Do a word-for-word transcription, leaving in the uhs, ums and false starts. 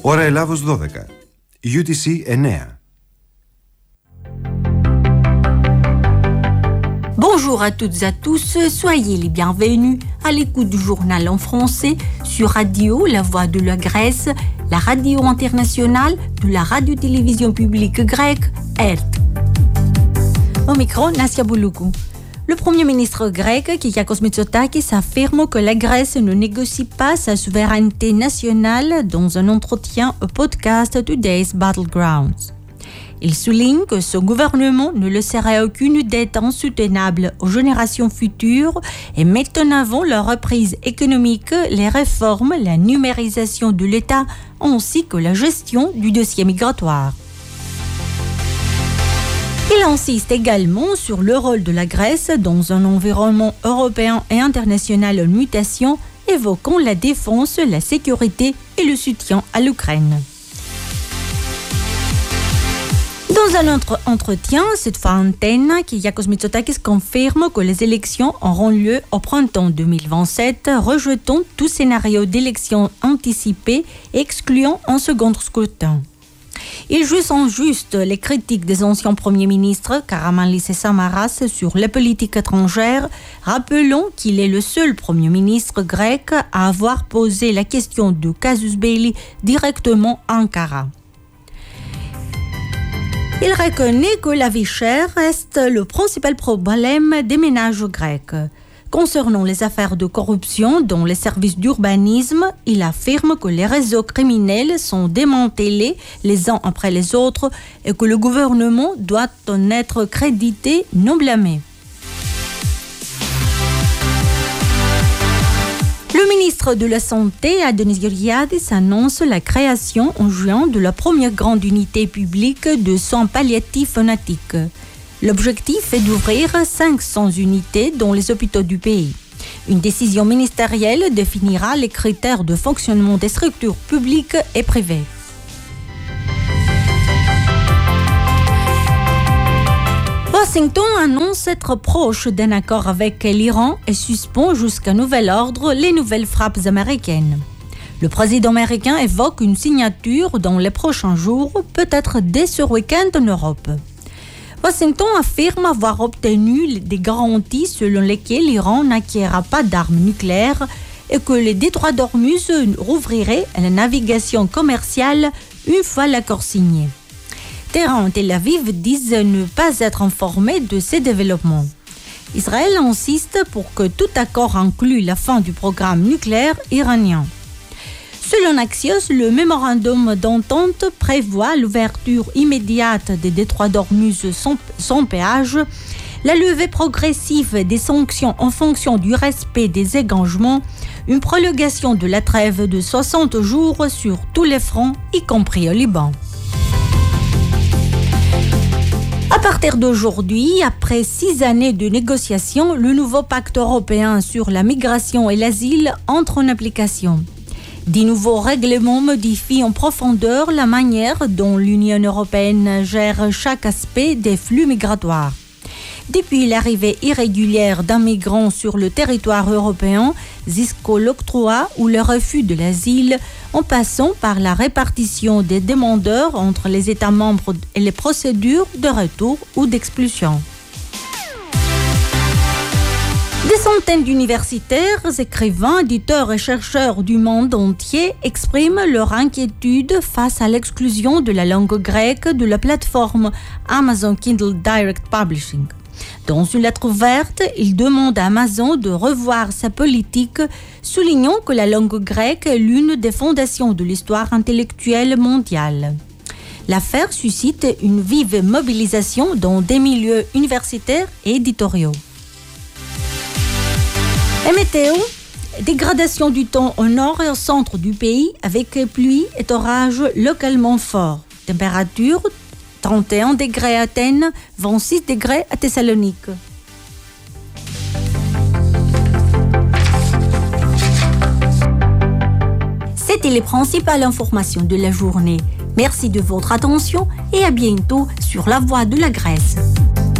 Ώρα Ελλάδος δώδεκα. γιου τι σι εννέα. Bonjour à toutes et à tous, soyez les bienvenus à l'écoute du journal en français sur Radio La Voix de la Grèce, la radio internationale de la radio-télévision publique grecque, E R T. Au micro, Nassia Bouloukou. Le Premier ministre grec, Kyriakos Mitsotakis, affirme que la Grèce ne négocie pas sa souveraineté nationale dans un entretien au podcast Today's Battlegrounds. Il souligne que ce gouvernement ne laisserait aucune dette insoutenable aux générations futures et met en avant la reprise économique, les réformes, la numérisation de l'État ainsi que la gestion du dossier migratoire. Il insiste également sur le rôle de la Grèce dans un environnement européen et international en mutation, évoquant la défense, la sécurité et le soutien à l'Ukraine. Dans un autre entretien, cette fois antenne, Kyriakos Mitsotakis confirme que les élections auront lieu au printemps deux mille vingt-sept, rejetant tout scénario d'élection anticipée et excluant un second scrutin. Il juge injuste les critiques des anciens premiers ministres Karamanlis et Samaras sur la politique étrangère, rappelant qu'il est le seul premier ministre grec à avoir posé la question du casus belli directement à Ankara. Il reconnaît que la vie chère reste le principal problème des ménages grecs. Concernant les affaires de corruption dans les services d'urbanisme, il affirme que les réseaux criminels sont démantelés les uns après les autres et que le gouvernement doit en être crédité, non blâmé. Le ministre de la Santé, Adonis Georgiadis, annonce la création en juin de la première grande unité publique de soins palliatifs en Attique. L'objectif est d'ouvrir cinq cents unités dans les hôpitaux du pays. Une décision ministérielle définira les critères de fonctionnement des structures publiques et privées. Washington annonce être proche d'un accord avec l'Iran et suspend jusqu'à nouvel ordre les nouvelles frappes américaines. Le président américain évoque une signature dans les prochains jours, peut-être dès ce week-end en Europe. Washington affirme avoir obtenu des garanties selon lesquelles l'Iran n'acquérera pas d'armes nucléaires et que les détroits d'Ormuz rouvriraient à la navigation commerciale une fois l'accord signé. Téhéran et Tel Aviv disent ne pas être informés de ces développements. Israël insiste pour que tout accord inclue la fin du programme nucléaire iranien. Selon Axios, le mémorandum d'entente prévoit l'ouverture immédiate des détroits d'Ormuz sans, sans péage, la levée progressive des sanctions en fonction du respect des engagements, une prolongation de la trêve de soixante jours sur tous les fronts, y compris au Liban. À partir d'aujourd'hui, après six années de négociations, le nouveau pacte européen sur la migration et l'asile entre en application. Des nouveaux règlements modifient en profondeur la manière dont l'Union européenne gère chaque aspect des flux migratoires. Depuis l'arrivée irrégulière d'un migrant sur le territoire européen jusqu'au l'octroi ou le refus de l'asile, en passant par la répartition des demandeurs entre les États membres et les procédures de retour ou d'expulsion. Des centaines d'universitaires, écrivains, éditeurs et chercheurs du monde entier expriment leur inquiétude face à l'exclusion de la langue grecque de la plateforme Amazon Kindle Direct Publishing. Dans une lettre ouverte, ils demandent à Amazon de revoir sa politique, soulignant que la langue grecque est l'une des fondations de l'histoire intellectuelle mondiale. L'affaire suscite une vive mobilisation dans des milieux universitaires et éditoriaux. Et météo, dégradation du temps au nord et au centre du pays avec pluie et orages localement forts. Température trente et un degrés à Athènes, vingt-six degrés à Thessalonique. C'était les principales informations de la journée. Merci de votre attention et à bientôt sur La Voix de la Grèce.